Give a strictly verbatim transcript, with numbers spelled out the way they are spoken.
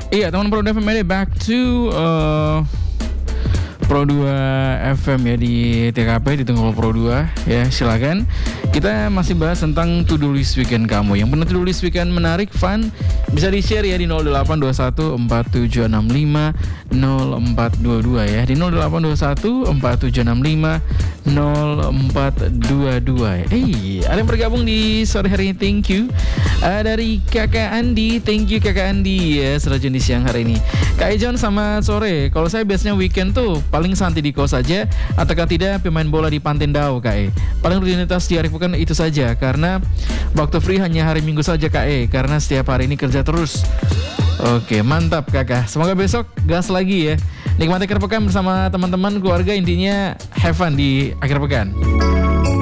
Iya, teman Pro dua F M ini back to uh, Pro dua F M ya di T K P di Tengah Pro dua ya, silakan. Kita masih bahas tentang to-do list weekend kamu. Yang pernah to-do list weekend menarik, fun, bisa di-share ya di nol delapan dua satu empat tujuh enam lima nol empat dua dua ya. Di nol delapan dua satu empat tujuh enam lima nol empat dua dua ya. Eh, ada yang bergabung di sore hari ini, thank you. Uh, dari Kakak Andi, thank you Kakak Andi ya, serajun di siang hari ini. Kak Ejon sama sore. Kalau saya biasanya weekend tuh paling santai di kos saja, ataukah tidak pemain bola di Pantendau Kak E. Paling rutinitas di hari pekan itu saja, karena waktu free hanya hari Minggu saja Kak E, karena setiap hari ini kerja terus. Oke, mantap Kakak. Semoga besok gas lagi ya. Nikmati akhir pekan bersama teman-teman keluarga, intinya have fun di akhir pekan.